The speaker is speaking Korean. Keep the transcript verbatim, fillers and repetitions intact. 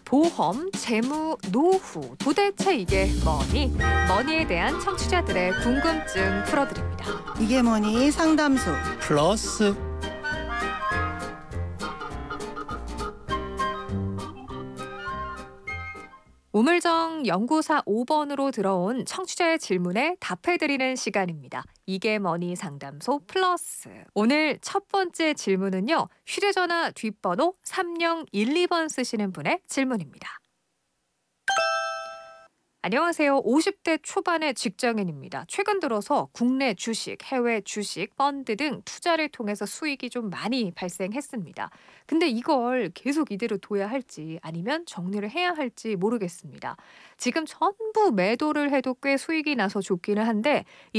보험, 재무, 노후, 도대체 이게 뭐니? 머니에 대한 청취자들의 궁금증 풀어드립니다. 이게 뭐니 상담소. 플러스 우물정 연구사 오 번으로 들어온 청취자의 질문에 답해드리는 시간입니다. 이게 뭐니 상담소 플러스. 오늘 첫 번째 질문은요. 휴대전화 뒷번호 삼공일이 번 쓰시는 분의 질문입니다. 안녕하세요. 오십 대 초반의 직장인입니다. 최근 들어서 국내 주식, 해외 주식, 펀드 등 투자를 통해서 수익이 좀 많이 발생했습니다. 근데 이걸 계속 이대로 둬야 할지 아니면 정리를 해야 할지 모르겠습니다. 지금 전부 매도를 해도 꽤 수익이 나서 좋기는 한데